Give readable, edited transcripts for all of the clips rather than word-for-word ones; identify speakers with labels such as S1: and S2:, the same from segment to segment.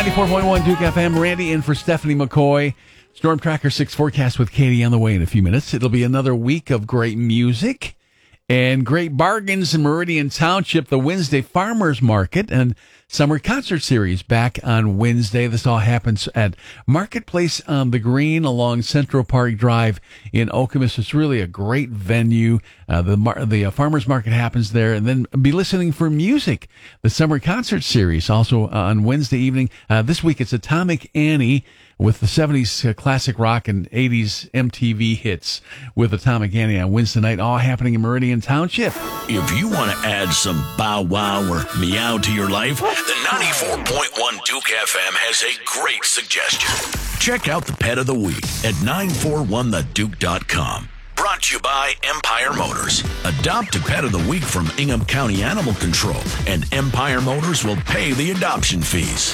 S1: 94.1 Duke FM. Randy in for Stephanie McCoy. Storm Tracker 6 forecast with Katie on the way in a few minutes. It'll be another week of great music and great bargains in Meridian Township. The Wednesday Farmers Market and Summer Concert Series back on Wednesday. This all happens at Marketplace on the Green along Central Park Drive in Okemos. It's really a great venue. The Farmers Market happens there, and then be listening for music. The Summer Concert Series also on Wednesday evening. This week it's Atomic Annie with the 70s classic rock and 80s MTV hits with Atomic Annie on Wednesday night, all happening in Meridian Township.
S2: If you want to add some bow wow or meow to your life, the 94.1 Duke FM has a great suggestion. Check out the Pet of the Week at 941theduke.com. Brought to you by Empire Motors. Adopt a Pet of the Week from Ingham County Animal Control, and Empire Motors will pay the adoption fees.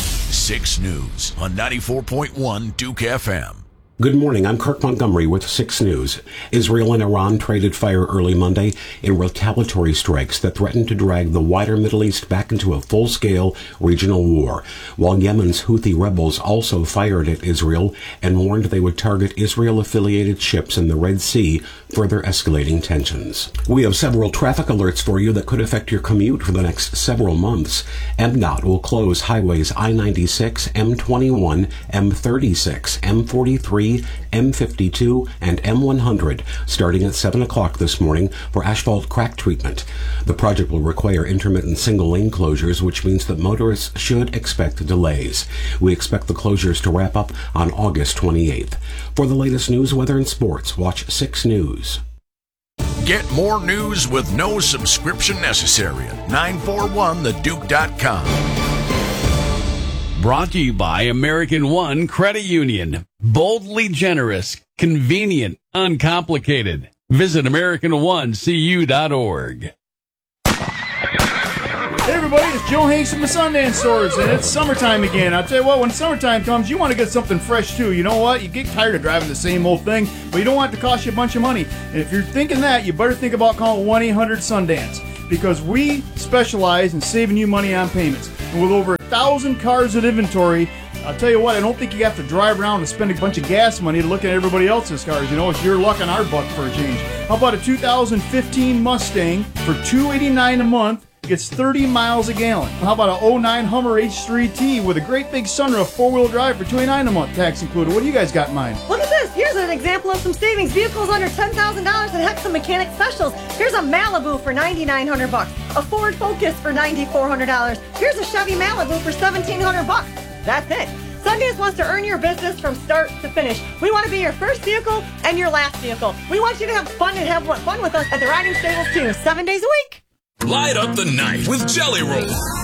S2: 6 News on 94.1 Duke FM.
S3: Good morning. I'm Kirk Montgomery with 6 News. Israel and Iran traded fire early Monday in retaliatory strikes that threatened to drag the wider Middle East back into a full-scale regional war, while Yemen's Houthi rebels also fired at Israel and warned they would target Israel-affiliated ships in the Red Sea, further escalating tensions. We have several traffic alerts for you that could affect your commute for the next several months. MDOT will close highways I-96, M21, M36, M43, M52, and M100 starting at 7 o'clock this morning for asphalt crack treatment. The project will require intermittent single-lane closures, which means that motorists should expect delays. We expect the closures to wrap up on August 28th. For the latest news, weather, and sports, watch 6 News.
S2: Get more news with no subscription necessary at 941theduke.com.
S1: Brought to you by American One Credit Union. Boldly generous, convenient, uncomplicated. Visit AmericanOneCU.org.
S4: Hey everybody, it's Joe Hanks from the Sundance Stores, and it's summertime again. I'll tell you what, when summertime comes, you want to get something fresh too. You know what? You get tired of driving the same old thing, but you don't want it to cost you a bunch of money. And if you're thinking that, you better think about calling 1-800-SUNDANCE, because we specialize in saving you money on payments. And with over 1,000 cars in inventory, I'll tell you what, I don't think you have to drive around and spend a bunch of gas money to look at everybody else's cars. You know, it's your luck on our buck for a change. How about a 2015 Mustang for $289 a month? Gets 30 miles a gallon. How about a 09 Hummer H3T with a great big sunroof, 4-wheel drive for $29 a month, tax included? What do you guys got in mind?
S5: Look at this. Here's an example of some savings. Vehicles under $10,000 and heck, some mechanic specials. Here's a Malibu for $9,900. A Ford Focus for $9,400. Here's a Chevy Malibu for $1,700. That's it. Sundance wants to earn your business from start to finish. We want to be your first vehicle and your last vehicle. We want you to have fun and have fun with us at the Riding Stables too, 7 days a week.
S2: Light up the night with Jelly Roll.